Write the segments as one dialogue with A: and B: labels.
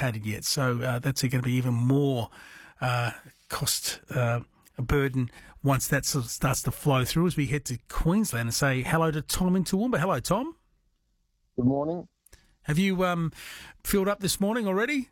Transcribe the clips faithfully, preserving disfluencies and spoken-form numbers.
A: allocated yet. So uh, that's going to be even more uh, cost uh, a burden once that sort of starts to flow through as we head to Queensland and say hello to Tom in Toowoomba. Hello, Tom.
B: Good morning.
A: Have you um, filled up this morning already?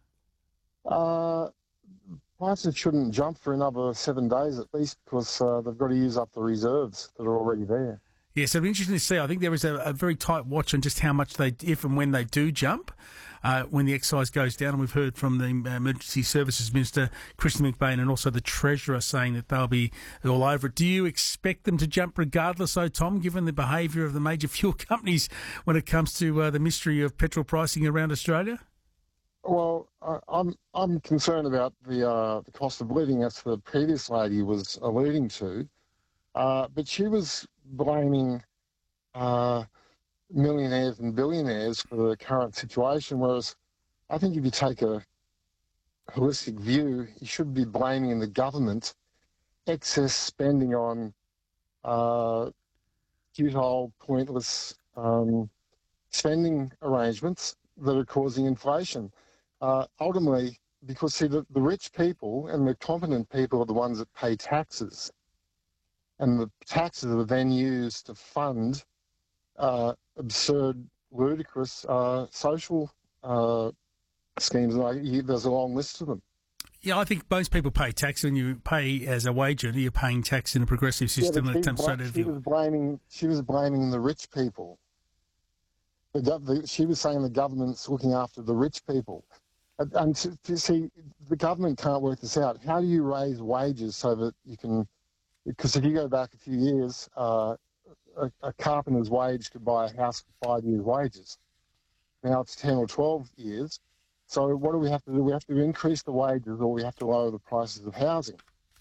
B: Uh, prices shouldn't jump for another seven days at least because uh, they've got to use up the reserves that are already there.
A: Yes, it'll be interesting to see. I think there is a, a very tight watch on just how much they, if and when they do jump, uh, when the excise goes down. And we've heard from the Emergency Services Minister, Christian McBain, and also the Treasurer saying that they'll be all over it. Do you expect them to jump regardless, though, Tom, given the behaviour of the major fuel companies when it comes to uh, the mystery of petrol pricing around Australia?
B: Well, I, I'm I'm concerned about the uh, the cost of living, as the previous lady was alluding to, uh, but she was blaming uh, millionaires and billionaires for the current situation, whereas I think if you take a holistic view, you should be blaming the government excess spending on uh, futile, pointless um, spending arrangements that are causing inflation. Uh, ultimately, because see, the, the rich people and the competent people are the ones that pay taxes, and the taxes are then used to fund uh, absurd, ludicrous uh, social uh, schemes. And I, you, there's a long list of them.
A: Yeah, I think most people pay tax. When you pay as a wage earner, you're paying tax in a progressive system.
B: Yeah,
A: that
B: she,
A: comes straight out of
B: she
A: you.
B: was blaming. She was blaming the rich people. The, gov- the, she was saying the government's looking after the rich people. And, and to, to see, the government can't work this out. How do you raise wages so that you can? Because if you go back a few years, uh, a, a carpenter's wage could buy a house for five years' wages. Now it's ten or twelve years. So what do we have to do? We have to increase the wages, or we have to lower the prices of housing.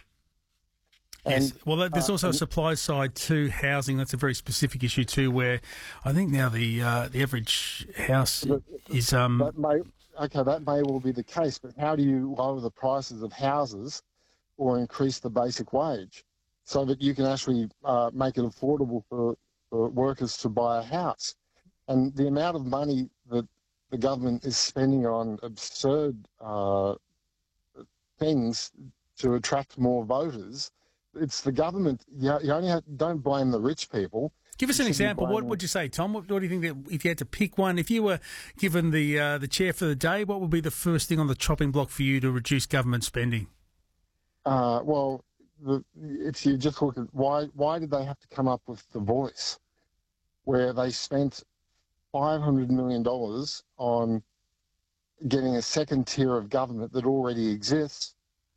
A: Yes.
B: And,
A: well, there's
B: uh,
A: also a supply side to housing. That's a very specific issue too, where I think now the uh, the average house
B: but,
A: is um.
B: That may, okay, that may well be the case, but how do you lower the prices of houses or increase the basic wage so that you can actually uh, make it affordable for, for workers to buy a house? And the amount of money that the government is spending on absurd uh, things to attract more voters, it's the government. You, you only have, don't blame the rich people.
A: Give us
B: You
A: an
B: should be
A: example. What
B: blaming-
A: would you say, Tom? What, what do you think that if you had to pick one, if you were given the uh, the chair for the day, what would be the first thing on the chopping block for you to reduce government spending?
B: Uh, well, the, if you just look at why why did they have to come up with The Voice, where they spent five hundred million dollars on getting a second tier of government that already exists?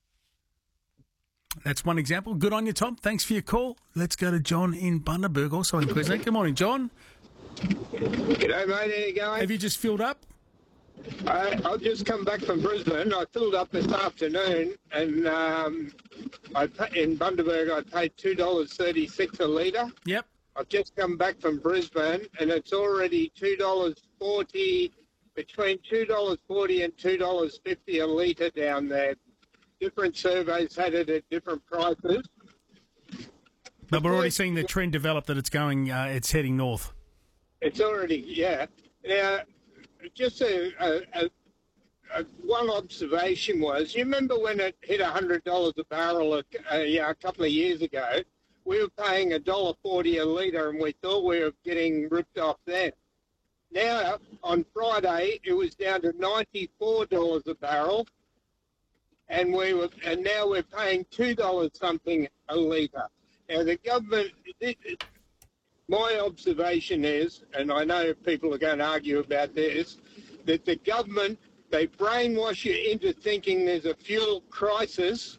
A: That's one example. Good on you, Tom. Thanks for your call. Let's go to John in Bundaberg, also in Queensland. Good morning, John.
C: G'day, mate. How you going?
A: Have you just filled up?
C: I, I've just come back from Brisbane. I filled up this afternoon, and um, I pa- in Bundaberg I paid two dollars thirty-six a litre.
A: Yep.
C: I've just come back from Brisbane, and it's already two dollars forty, between two dollars forty and two dollars fifty a litre down there. Different surveys had it at different prices.
A: But we're already seeing the trend develop that it's going, uh, it's heading north.
C: It's already, yeah. Now, just a, a, a, a one observation was, you remember when it hit one hundred dollars a barrel a, a, yeah, a couple of years ago? We were paying one dollar forty a litre, and we thought we were getting ripped off then. Now, on Friday, it was down to ninety-four dollars a barrel, and we were, and now we're paying two dollars something a litre. Now, the government, it, it, my observation is, and I know people are going to argue about this, that the government, they brainwash you into thinking there's a fuel crisis.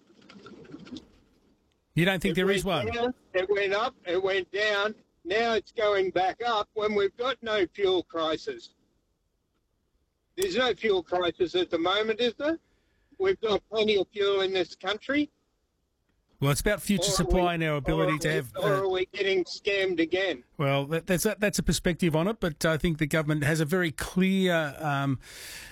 A: You don't think
C: It
A: there is
C: went
A: one?
C: down, it went up, it went down. Now it's going back up when we've got no fuel crisis. There's no fuel crisis at the moment, is there? We've got plenty of fuel in this country.
A: Well, it's about future
C: Or are
A: supply
C: we-
A: and our
C: or
A: ability
C: are
A: to
C: we-
A: have...
C: Or
A: Uh,
C: are we getting scammed again?
A: well, that, that's, a, that's a perspective on it, but I think the government has a very clear... Um,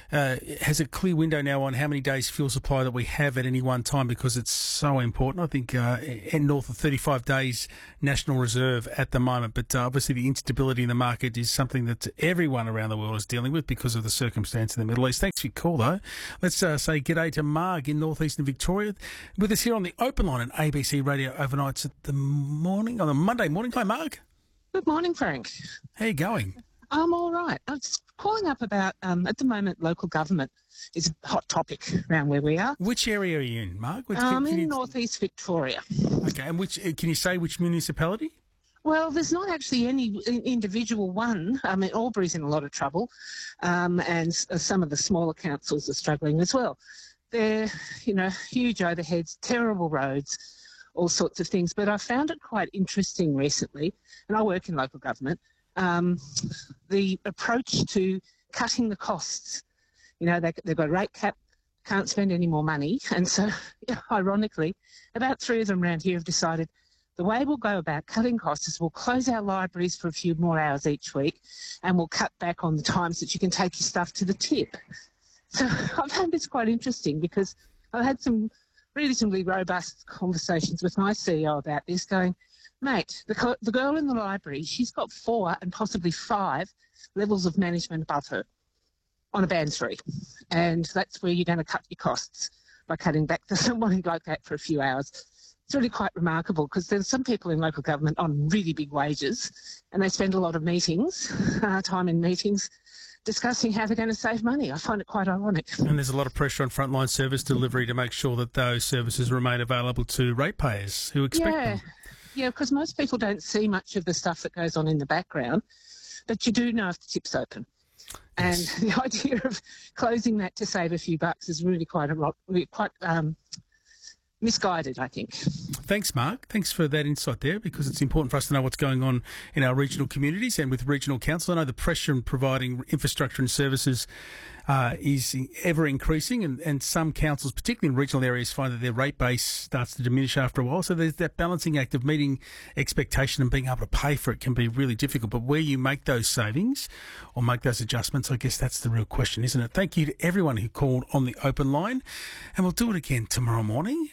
A: uh, has a clear window now on how many days fuel supply that we have at any one time because it's so important. I think uh, north of thirty-five days National Reserve at the moment, but uh, obviously the instability in the market is something that everyone around the world is dealing with because of the circumstance in the Middle East. Thanks for your call, though. Let's uh, say g'day to Marg in northeastern Victoria with us here on the Open Line on A B C Radio overnights at the morning, on a Monday morning. Hi, Marg.
D: Good morning, Frank.
A: How you going?
D: I'm all right. I was calling up about, um, at the moment, local government is a hot topic around where we are.
A: Which area are you in, Marg? Which,
D: I'm
A: can, can
D: in
A: you...
D: northeast Victoria.
A: Okay, and which can you say which municipality?
D: Well, there's not actually any individual one. I mean, Albury's in a lot of trouble, um, and some of the smaller councils are struggling as well. They're, you know, huge overheads, terrible roads, all sorts of things. But I found it quite interesting recently, and I work in local government, um, the approach to cutting the costs. You know, they, they've got a rate cap, can't spend any more money. And so, yeah, ironically, about three of them around here have decided the way we'll go about cutting costs is we'll close our libraries for a few more hours each week and we'll cut back on the times that you can take your stuff to the tip. So I found this quite interesting because I've had some reasonably robust conversations with my C E O about this, going, mate, the, the girl in the library, she's got four and possibly five levels of management above her on a band three. And that's where you're going to cut your costs, by cutting back to somebody like that for a few hours. It's really quite remarkable because there's some people in local government on really big wages and they spend a lot of meetings, uh, time in meetings, discussing how they're going to save money. I find it quite ironic.
A: And there's a lot of pressure on frontline service delivery to make sure that those services remain available to ratepayers who expect
D: yeah.
A: them.
D: Yeah, because most people don't see much of the stuff that goes on in the background, but you do know if the tip's open. Yes. And the idea of closing that to save a few bucks is really quite a lot, quite um, misguided, I think.
A: Thanks, Mark. Thanks for that insight there, because it's important for us to know what's going on in our regional communities and with regional council. I know the pressure in providing infrastructure and services uh, is ever increasing, and, and some councils, particularly in regional areas, find that their rate base starts to diminish after a while. So there's that balancing act of meeting expectation and being able to pay for it can be really difficult. But where you make those savings or make those adjustments, I guess that's the real question, isn't it? Thank you to everyone who called on the open line, and we'll do it again tomorrow morning.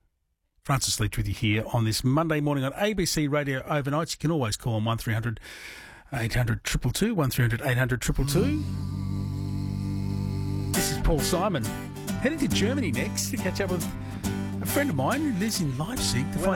A: Francis Leach with you here on this Monday morning on A B C Radio Overnights. You can always call on one three hundred eight hundred two two two, one three hundred eight hundred two two two. This is Paul Simon. Heading to Germany next to catch up with a friend of mine who lives in Leipzig to find